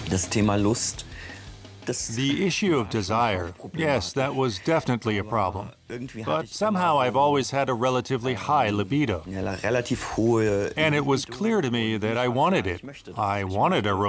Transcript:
Das Thema Lust. The issue of desire, yes, that was definitely a problem. But somehow I've always had a relatively high libido. Relativ hohe. And it was clear to me that I wanted it. I wanted a